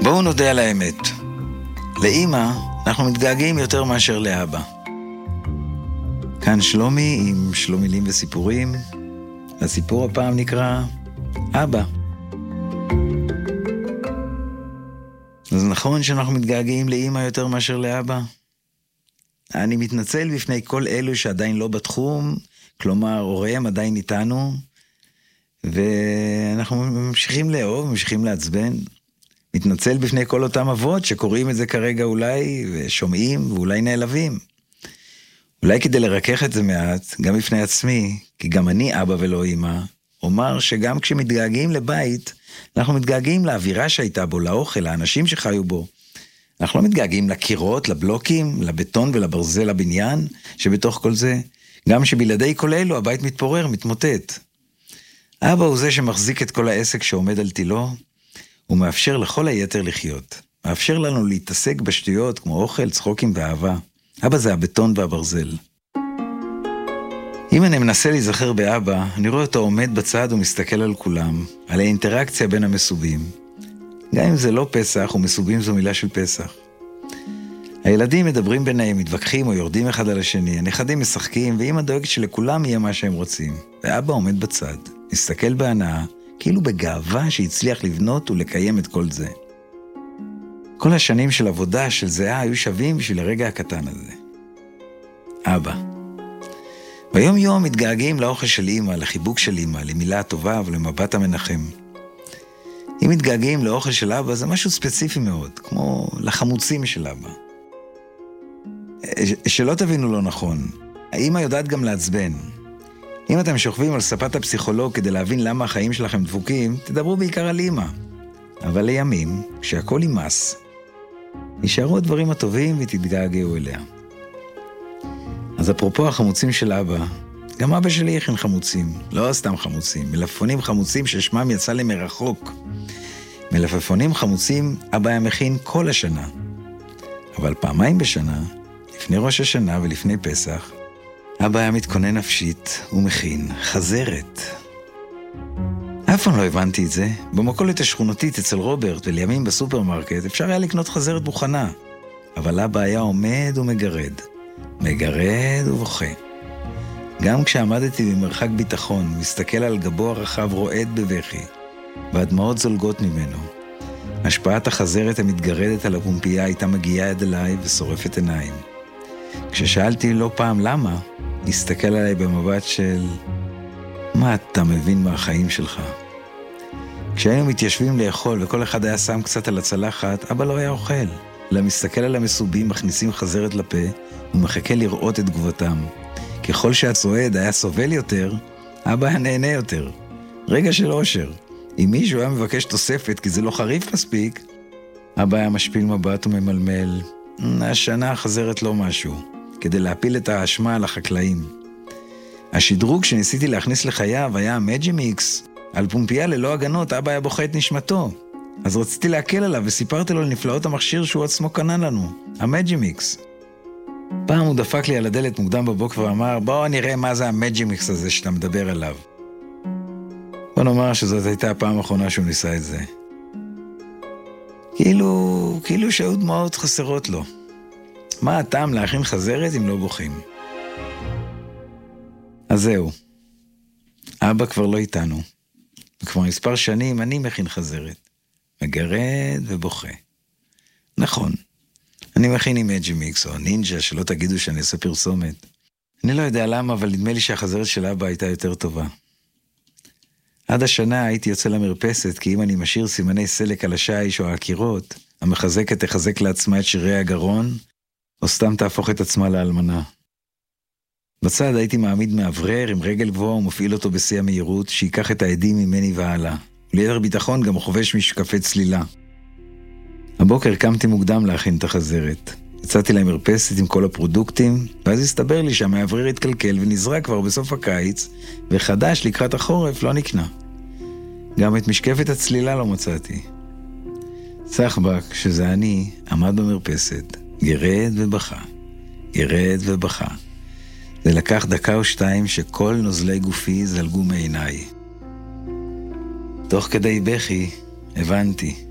בואו נודה על האמת. לאמא אנחנו מתגעגעים יותר מאשר לאבא. כאן שלומי עם שלומילים וסיפורים. הסיפור הפעם נקרא אבא. אז נכון שאנחנו מתגעגעים לאמא יותר מאשר לאבא? אני מתנצל בפני כל אלו שעדיין לא בתחום, כלומר הוריהם עדיין איתנו, ואנחנו ממשיכים לאהוב, ממשיכים לעצבן. מתנצל בפני כל אותם אבות שקוראים את זה כרגע אולי, ושומעים ואולי נעלבים. אולי כדי לרכך את זה מעט, גם בפני עצמי, כי גם אני אבא ולא אמא, אומר שגם כשמתגעגעים לבית, אנחנו מתגעגעים לאווירה שהייתה בו, לאוכל, לאנשים שחיו בו. אנחנו לא מתגעגעים לקירות, לבלוקים, לבטון ולברזל הבניין, שבתוך כל זה, גם שבלעדי כל אלו הבית מתפורר, מתמוטט. אבא הוא זה שמחזיק את כל העסק שעומד על תילו, הוא מאפשר לכל היתר לחיות. מאפשר לנו להתעסק בשטויות כמו אוכל, צחוקים ואהבה. אבא זה הבטון והברזל. אם אני מנסה להיזכר באבא, אני רואה אותו עומד בצד ומסתכל על כולם, על האינטראקציה בין המסובים. גם אם זה לא פסח, ומסובים זו מילה של פסח. הילדים מדברים ביניהם, מתווכחים או יורדים אחד על השני, הנכדים משחקים, ואמא דואגת שלכולם יהיה מה שהם רוצים. ואבא עומד בצד, מסתכל בהנאה, כאילו בגאווה שהצליח לבנות ולקיים את כל זה. כל השנים של עבודה, של זהה, היו שווים בשביל הרגע הקטן הזה. אבא. ביום יום מתגעגעים לאוכל של אמא, לחיבוק של אמא, למילה הטובה ולמבט המנחם. אם מתגעגעים לאוכל של אבא, זה משהו ספציפי מאוד, כמו לחמוצים של אבא. שלא תבינו לא נכון, האמא יודעת גם לעצבן. אם אתם שוכבים על ספת הפסיכולוג כדי להבין למה החיים שלכם דפוקים, תדברו בעיקר על אמא. אבל לימים, כשהכל יימס, יישארו הדברים הטובים ותתגעגעו אליה. אז אפרופו החמוצים של אבא, גם אבא שלי הכין חמוצים, לא סתם חמוצים, מלפפונים חמוצים ששמם יצא לי מרחוק. מלפפונים חמוצים אבא היה מכין כל השנה. אבל פעמיים בשנה, לפני ראש השנה ולפני פסח, אבא היה מתכונן נפשית ומכין חזרת. אף פעם לא הבנתי את זה. במכולת השכונתית אצל רוברט ולימים בסופרמרקט אפשר היה לקנות חזרת מוכנה. אבל אבא היה עומד ומגרד. מגרד ובוכה. גם כשעמדתי במרחק ביטחון, מסתכל על גבו הרחב רועד בבכי, והדמעות זולגות ממנו. השפעת החזרת המתגרדת על הפומפייה הייתה מגיעה עד אליי ושורפת עיניים. כששאלתי לא פעם למה, הסתכל עליי במבט של מה אתה מבין מהחיים שלך? כשהיינו מתיישבים לאכול וכל אחד היה שם קצת על הצלחת, אבא לא היה אוכל. אלא מסתכל על המסובים, מכניסים חזרת לפה ומחכה לראות את תגובתם. ככל שהצועד היה סובל יותר, אבא היה נהנה יותר. רגע של אושר. אם מישהו היה מבקש תוספת כי זה לא חריף מספיק, אבא היה משפיל מבט וממלמל, השנה החזרת לא משהו, כדי להפיל את האשמה על החקלאים. השדרוג שניסיתי להכניס לחייו היה המג'ימיקס. על פומפייה ללא הגנות, אבא היה בוכה את נשמתו. אז רציתי להקל עליו וסיפרתי לו על נפלאות המכשיר שהוא עצמו קנה לנו, המג'ימיקס. פעם הוא דפק לי על הדלת מוקדם בבוקר ואמר, בואו נראה מה זה המג'ימיקס הזה שאתה מדבר עליו. בוא נאמר שזאת הייתה הפעם האחרונה שהוא ניסה את זה. כאילו שהיו דמעות חסרות לו. מה הטעם להכין חזרת אם לא בוכים? אז זהו. אבא כבר לא איתנו. וכבר מספר שנים אני מכין חזרת. מגרד ובוכה. נכון. אני מכין עם מג'ימיקס או נינג'ה, שלא תגידו שאני אעשה פרסומת. אני לא יודע למה, אבל נדמה לי שהחזרת של אבא הייתה יותר טובה. עד השנה הייתי יוצא למרפסת, כי אם אני משאיר סימני סלק על השיש או הקירות, המחזקת תחזק לעצמה את שירי הגרון, או סתם תהפוך את עצמה לאלמנה. בצד הייתי מעמיד מאוורר עם רגל גבוהה ומפעיל אותו בשיא המהירות, שיקח את העדים ממני והעלה. ליתר ביטחון גם חובש משקפי צלילה. הבוקר קמתי מוקדם להכין את החזרת. יצאתי למרפסת עם כל הפרודוקטים, ואז הסתבר לי שהמאוורר התקלקל ונזרק כבר בסוף הקיץ, וחדש לקראת החורף לא נקנה. גם את משקפת הצלילה לא מצאתי. סחבק, שזה אני, עמד במרפסת, גרד ובכה. גרד ובכה. זה לקח דקה או שתיים שכל נוזלי גופי זלגו מעיניי. תוך כדי בכי, הבנתי.